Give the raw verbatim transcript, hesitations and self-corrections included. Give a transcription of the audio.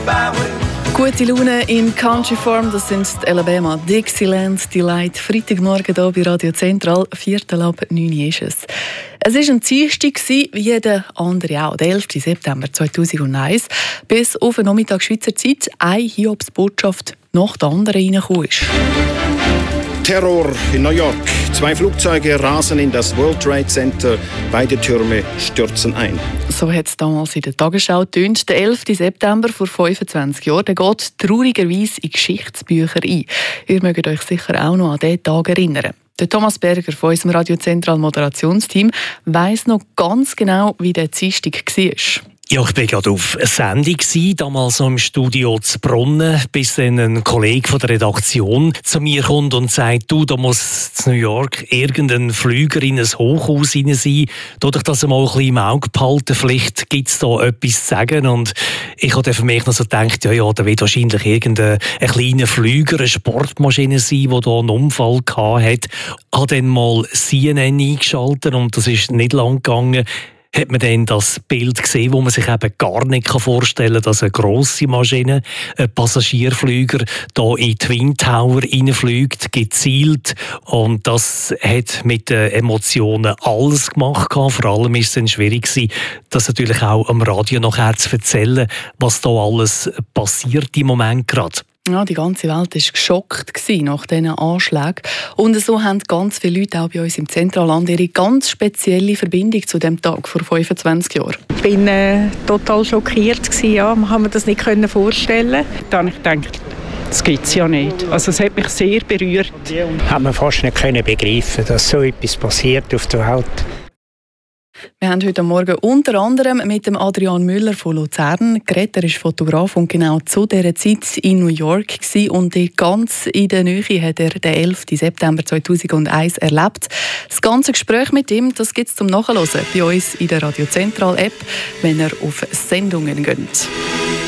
Gute Laune in Countryform, das sind die Alabama Dixieland Delight. Freitagmorgen hier bei Radio Zentral, viertel ab neun ist es. Es war ein Dienstag, wie jeder andere auch, der elften September zweitausendeins, bis auf den Nachmittag Schweizer Zeit eine Hiobsbotschaft nach der anderen reingekommen ist. Terror in New York. Zwei Flugzeuge rasen in das World Trade Center. Beide Türme stürzen ein. So hat es damals in der Tagesschau getönt. Der elften September vor fünfundzwanzig Jahren, der geht traurigerweise in Geschichtsbücher ein. Ihr mögt euch sicher auch noch an diesen Tag erinnern. Der Thomas Berger von unserem Radio Zentral Moderationsteam weiss noch ganz genau, wie der Dienstag war. Ja, ich war gerade auf Sendung, damals noch im Studio zu Brunnen, bis dann ein Kollege von der Redaktion zu mir kommt und sagt, du, da muss in New York irgendein Flüger in ein Hochhaus rein sein. Tu dich das mal ein bisschen im Auge behalten, vielleicht gibt es da etwas zu sagen. Und ich habe für mich noch so gedacht, ja, ja, da wird wahrscheinlich irgendein ein kleiner Flüger, eine Sportmaschine sein, die da einen Unfall hatte. Ich habe dann mal C N N eingeschaltet und das ist nicht lang gegangen. Hat man dann das Bild gesehen, wo man sich eben gar nicht vorstellen kann, dass eine grosse Maschine, ein Passagierflüger, hier in die Twin Tower reinfliegt, gezielt. Und das hat mit den Emotionen alles gemacht. Vor allem war es dann schwierig, das natürlich auch am Radio nachher zu erzählen, was da alles passiert im Moment gerade. Ja, die ganze Welt war geschockt nach diesen Anschlägen. Und so haben ganz viele Leute auch bei uns im Zentralland ihre ganz spezielle Verbindung zu dem Tag vor fünfundzwanzig Jahren. Ich war äh, total schockiert. Ja. Man kann mir das nicht vorstellen. Dann habe ich gedacht, das gibt es ja nicht. Also es hat mich sehr berührt. Hat man fast nicht begreifen, dass so etwas passiert auf der Welt. Wir haben heute Morgen unter anderem mit dem Adrian Müller von Luzern geredet. Er ist Fotograf und genau zu dieser Zeit in New York gewesen. Und ganz in der Nähe hat er den elften September zweitausendeins erlebt. Das ganze Gespräch mit ihm, das gibt es zum Nachhören bei uns in der Radio Zentral App, wenn ihr auf Sendungen geht.